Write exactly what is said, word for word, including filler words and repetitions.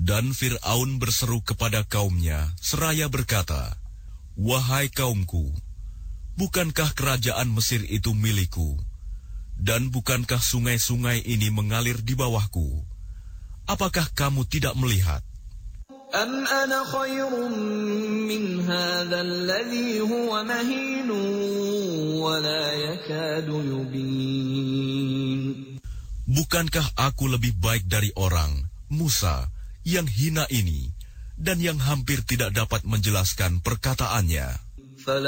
Dan Fir'aun berseru kepada kaumnya seraya berkata, "Wahai kaumku, bukankah kerajaan Mesir itu milikku? Dan bukankah sungai-sungai ini mengalir di bawahku? Apakah kamu tidak melihat? Am ana khairun min hadha alladhi huwa mahin wa la yakadu yubin." Bukankah aku lebih baik dari orang, Musa, yang hina ini, dan yang hampir tidak dapat menjelaskan perkataannya?